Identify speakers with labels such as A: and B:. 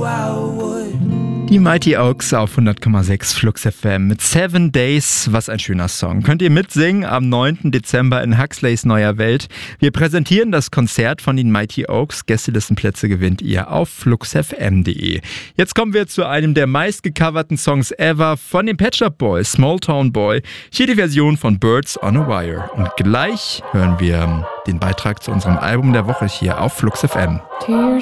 A: Die Mighty Oaks auf 100,6 Flux FM mit 7 Days. Was ein schöner Song. Könnt ihr mitsingen am 9. Dezember in Huxleys Neuer Welt. Wir präsentieren das Konzert von den Mighty Oaks. Gästelistenplätze gewinnt ihr auf fluxfm.de. Jetzt kommen wir zu einem der meistgecoverten Songs ever von den Pet Shop Boys, Small Town Boy. Hier die Version von Birds on a Wire. Und gleich hören wir den Beitrag zu unserem Album der Woche hier auf Flux FM.